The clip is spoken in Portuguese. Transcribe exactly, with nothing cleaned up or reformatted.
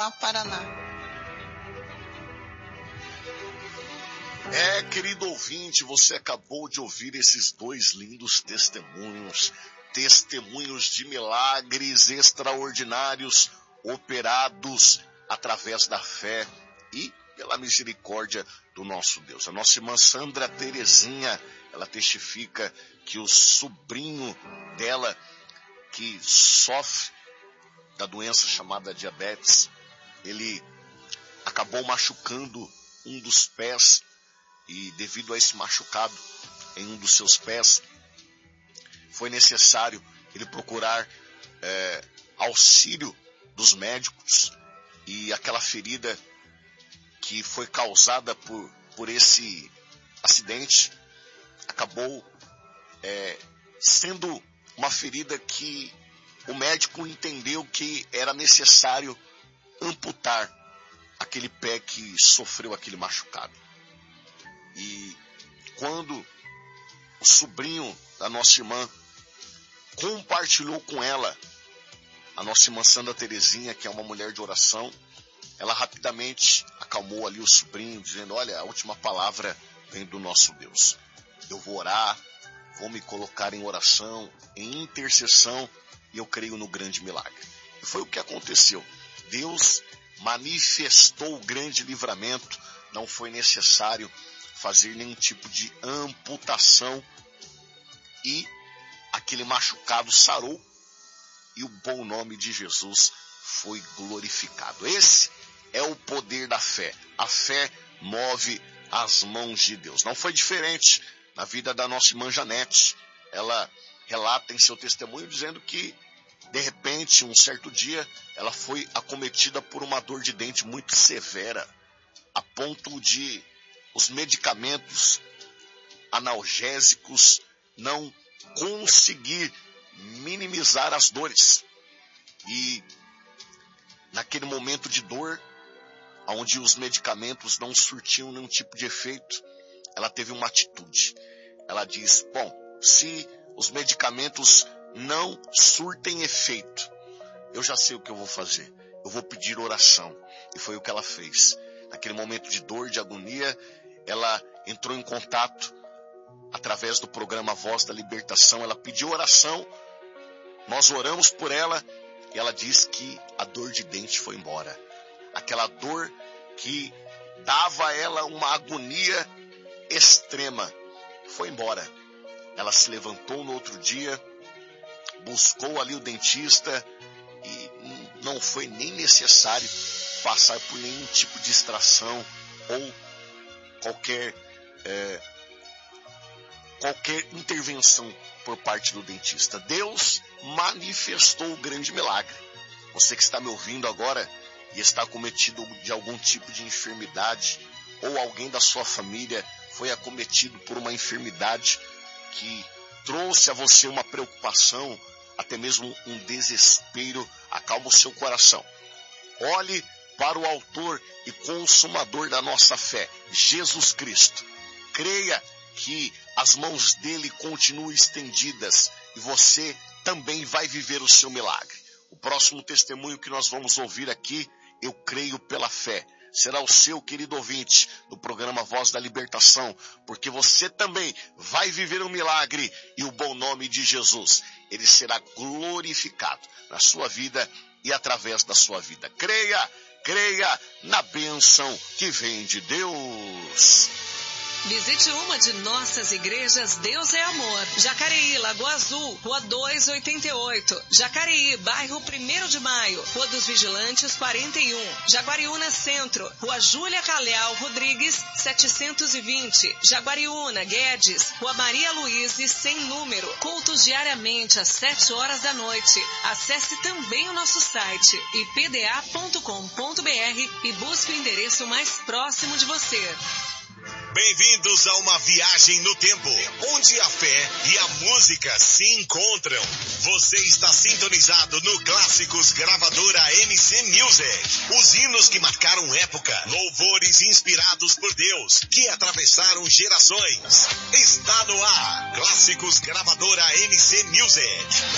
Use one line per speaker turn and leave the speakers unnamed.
Mauá, Paraná.
É, querido ouvinte, você acabou de ouvir esses dois lindos testemunhos, testemunhos de milagres extraordinários operados através da fé e pela misericórdia do nosso Deus. A nossa irmã Sandra Terezinha, ela testifica que o sobrinho dela, que sofre da doença chamada diabetes, ele acabou machucando um dos pés, e devido a esse machucado em um dos seus pés, foi necessário ele procurar é, auxílio dos médicos, e aquela ferida que foi causada por, por esse acidente acabou é, sendo uma ferida que o médico entendeu que era necessário amputar aquele pé que sofreu aquele machucado. E quando o sobrinho da nossa irmã compartilhou com ela, a nossa irmã Sandra Terezinha, que é uma mulher de oração, ela rapidamente acalmou ali o sobrinho, dizendo: olha, a última palavra vem do nosso Deus. Eu vou orar, vou me colocar em oração, em intercessão, e eu creio no grande milagre. E foi o que aconteceu. Deus manifestou o grande livramento, não foi necessário fazer nenhum tipo de amputação, e aquele machucado sarou, e o bom nome de Jesus foi glorificado. Esse é o poder da fé. A fé move as mãos de Deus. Não foi diferente na vida da nossa irmã Janete. Ela relata em seu testemunho dizendo que, de repente, um certo dia, ela foi acometida por uma dor de dente muito severa, a ponto de os medicamentos analgésicos não conseguir minimizar as dores. E naquele momento de dor, onde os medicamentos não surtiam nenhum tipo de efeito, ela teve uma atitude. Ela diz: bom, se os medicamentos não surtem efeito, eu já sei o que eu vou fazer. Eu vou pedir oração. E foi o que ela fez. Naquele momento de dor, de agonia, ela entrou em contato através do programa Voz da Libertação. Ela pediu oração, nós oramos por ela, e ela diz que a dor de dente foi embora. Aquela dor que dava a ela uma agonia extrema foi embora. Ela se levantou no outro dia, buscou ali o dentista, e não foi nem necessário passar por nenhum tipo de extração ou qualquer é, qualquer intervenção por parte do dentista. Deus manifestou o grande milagre. Você que está me ouvindo agora e está acometido de algum tipo de enfermidade, ou alguém da sua família foi acometido por uma enfermidade que trouxe a você uma preocupação, até mesmo um desespero, acalma o seu coração. Olhe para o autor e consumador da nossa fé, Jesus Cristo. Creia que as mãos dele continuam estendidas e você também vai viver o seu milagre. O próximo testemunho que nós vamos ouvir aqui, eu creio pela fé, será o seu, querido ouvinte, do programa Voz da Libertação, porque você também vai viver um milagre, e o bom nome de Jesus, ele será glorificado na sua vida e através da sua vida. Creia, creia na bênção que vem de Deus.
Visite uma de nossas igrejas Deus é Amor. Jacareí, Lagoa Azul, Rua dois oitenta e oito. Jacareí, bairro primeiro de Maio, Rua dos Vigilantes quarenta e um. Jaguariúna Centro, Rua Júlia Calhau Rodrigues setecentos e vinte. Jaguariúna, Guedes, Rua Maria Luíse sem número. Cultos diariamente às sete horas da noite. Acesse também o nosso site i p d a ponto com ponto b r e busque o endereço mais próximo de você.
Bem-vindos a uma viagem no tempo, onde a fé e a música se encontram. Você está sintonizado no Clássicos Gravadora M C Music. Os hinos que marcaram época, louvores inspirados por Deus, que atravessaram gerações. Está no ar, Clássicos Gravadora M C Music.